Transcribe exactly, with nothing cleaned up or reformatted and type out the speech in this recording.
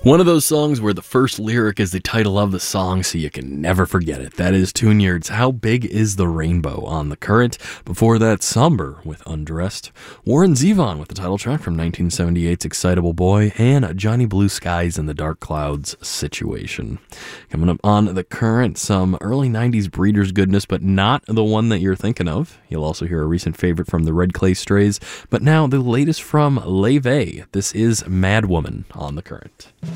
One of those songs where the first lyric is the title of the song, so you can never forget it. That is Tune-Yard's How Big Is the Rainbow on The Current. Before that, Somber with Undressed. Warren Zevon with the title track from nineteen seventy-eight's Excitable Boy, and Johnny Blue Skies and the Dark Clouds Situation. Coming up on The Current, some early nineties Breeders goodness, but not the one that you're thinking of. You'll also hear a recent favorite from the Red Clay Strays, but now the latest from Leve. This is Mad Woman on The Current.